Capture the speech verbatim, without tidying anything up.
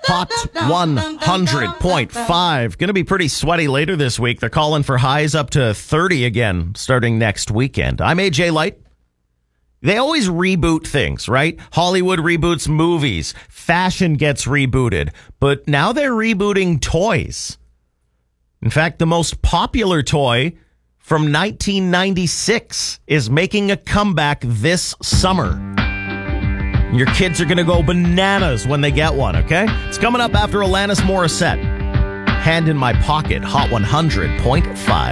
Hot one hundred point five. Going to be pretty sweaty later this week. They're calling for highs up to thirty again starting next weekend. I'm A J Light. They always reboot things, right? Hollywood reboots movies. Fashion gets rebooted. But now they're rebooting toys. In fact, the most popular toy from nineteen ninety-six is making a comeback this summer. Your kids are going to go bananas when they get one, okay? It's coming up after Alanis Morissette. Hand in My Pocket, Hot one hundred point five.